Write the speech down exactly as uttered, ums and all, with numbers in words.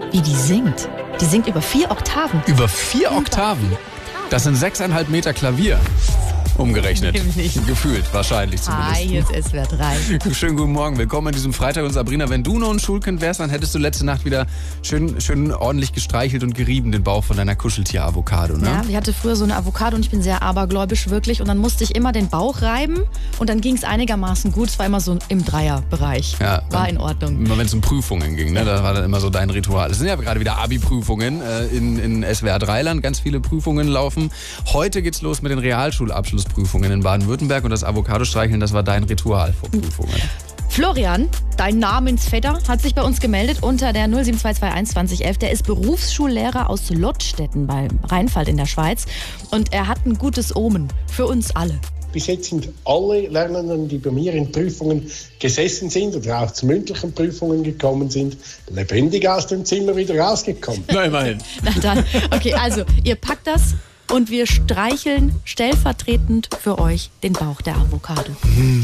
wie die singt. Die singt über vier Oktaven. Über vier Oktaven? Das sind sechseinhalb Meter Klavier. Umgerechnet. Nämlich. Gefühlt, wahrscheinlich zumindest. Hi, hier ist S W R drei. Schönen guten Morgen, willkommen an diesem Freitag. Und Sabrina, wenn du noch ein Schulkind wärst, dann hättest du letzte Nacht wieder schön, schön ordentlich gestreichelt und gerieben, den Bauch von deiner Kuscheltier-Avocado, ne? Ja, ich hatte früher so eine Avocado und ich bin sehr abergläubisch, wirklich. Und dann musste ich immer den Bauch reiben und dann ging es einigermaßen gut. Es war immer so im Dreierbereich. Ja, war in Ordnung. Immer wenn es um Prüfungen ging, ne? Da war dann immer so dein Ritual. Es sind ja gerade wieder Abi-Prüfungen äh, in, in S W R drei Land. Ganz viele Prüfungen laufen. Heute geht's los mit den Realschulabschlussprüfungen in Baden-Württemberg und das Avocado-Streicheln, das war dein Ritual vor Prüfungen. Florian, dein Namensvetter, hat sich bei uns gemeldet unter der null sieben zwei zwei eins zwanzig elf. Der ist Berufsschullehrer aus Lottstetten bei Rheinfeld in der Schweiz und er hat ein gutes Omen für uns alle. Bis jetzt sind alle Lernenden, die bei mir in Prüfungen gesessen sind oder auch zu mündlichen Prüfungen gekommen sind, lebendig aus dem Zimmer wieder rausgekommen. Na, immerhin. Na dann, okay, also ihr packt das und wir streicheln stellvertretend für euch den Bauch der Avocado.